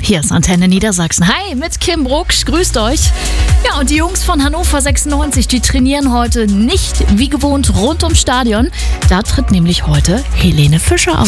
Hier ist Antenne Niedersachsen. Hi, mit Kim Brucksch, grüßt euch. Ja, und die Jungs von Hannover 96, die trainieren heute nicht wie gewohnt rund ums Stadion. Da tritt nämlich heute Helene Fischer auf.